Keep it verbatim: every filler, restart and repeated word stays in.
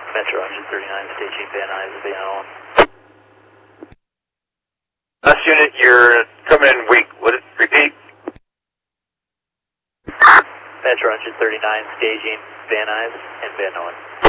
Metro engine thirty-nine, staging Van Nuys, Van Allen. Last unit, you're coming in weak. Would it repeat? Metro engine thirty-nine, staging Van Nuys and Van Allen.